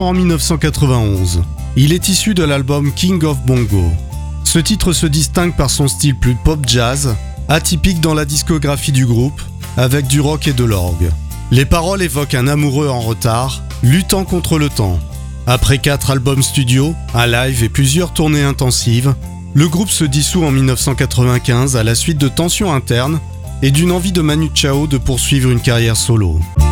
en 1991. Il est issu de l'album King of Bongo. Ce titre se distingue par son style plus pop-jazz, atypique dans la discographie du groupe, avec du rock et de l'orgue. Les paroles évoquent un amoureux en retard, luttant contre le temps. Après 4 albums studio, un live et plusieurs tournées intensives, le groupe se dissout en 1995 à la suite de tensions internes et d'une envie de Manu Chao de poursuivre une carrière solo.